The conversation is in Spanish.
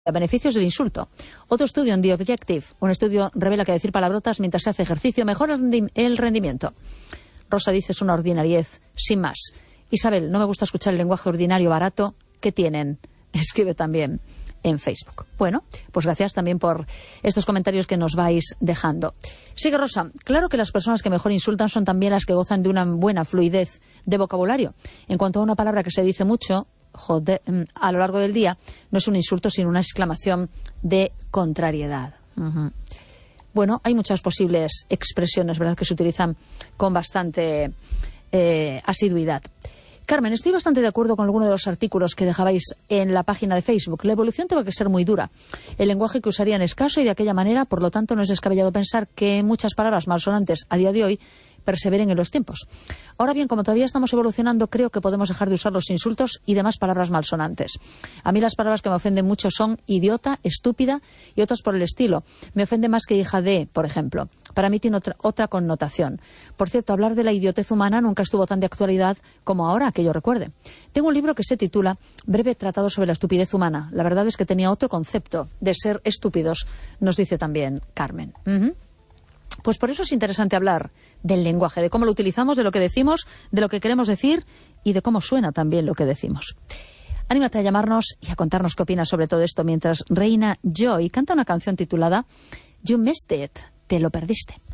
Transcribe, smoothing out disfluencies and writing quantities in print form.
beneficios del insulto. Otro estudio en The Objective, un estudio revela que decir palabrotas mientras se hace ejercicio mejora el rendimiento. Rosa dice es una ordinariez, sin más. Isabel, no me gusta escuchar el lenguaje ordinario barato que tienen. Escribe también en Facebook. Bueno, pues gracias también por estos comentarios que nos vais dejando. Sigue Rosa. Claro que las personas que mejor insultan son también las que gozan de una buena fluidez de vocabulario. En cuanto a una palabra que se dice mucho, joder, a lo largo del día, no es un insulto sino una exclamación de contrariedad. Bueno, hay muchas posibles expresiones, ¿verdad?, que se utilizan con bastante asiduidad. Carmen, estoy bastante de acuerdo con alguno de los artículos que dejabais en la página de Facebook. La evolución tuvo que ser muy dura. El lenguaje que usarían es escaso y de aquella manera, por lo tanto, no es descabellado pensar que muchas palabras malsonantes a día de hoy perseveren en los tiempos. Ahora bien, como todavía estamos evolucionando, creo que podemos dejar de usar los insultos y demás palabras malsonantes. A mí las palabras que me ofenden mucho son idiota, estúpida y otras por el estilo. Me ofende más que hija de, por ejemplo. Para mí tiene otra connotación. Por cierto, hablar de la idiotez humana nunca estuvo tan de actualidad como ahora, que yo recuerde. Tengo un libro que se titula Breve tratado sobre la estupidez humana. La verdad es que tenía otro concepto de ser estúpidos, nos dice también Carmen. Pues por eso es interesante hablar del lenguaje, de cómo lo utilizamos, de lo que decimos, de lo que queremos decir y de cómo suena también lo que decimos. Anímate a llamarnos y a contarnos qué opinas sobre todo esto mientras Reina Joy canta una canción titulada You Missed It, te lo perdiste.